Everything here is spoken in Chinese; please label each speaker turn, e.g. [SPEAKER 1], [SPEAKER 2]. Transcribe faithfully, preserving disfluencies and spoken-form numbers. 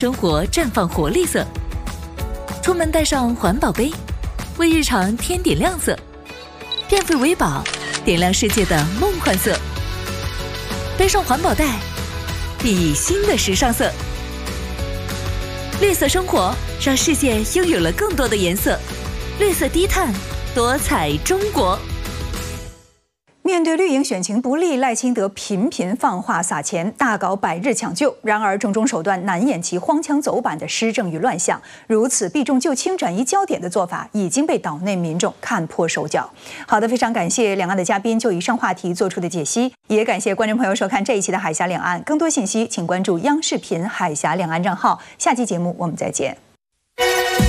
[SPEAKER 1] 生活绽放活力色。出门带上环保杯，为日常添点亮色。电费维宝，点亮世界的梦幻色。背上环保袋，熠熠新的时尚色。绿色生活，让世界拥有了更多的颜色。绿色低碳，多彩中国。
[SPEAKER 2] 面对绿营选情不利，赖清德频频放话撒钱，大搞百日抢救。然而，种种手段难掩其荒腔走板的施政与乱象。如此避重就轻、转移焦点的做法，已经被岛内民众看破手脚。好的，非常感谢两岸的嘉宾就以上话题做出的解析，也感谢观众朋友收看这一期的《海峡两岸》。更多信息，请关注央视频海峡两岸账号。下期节目我们再见。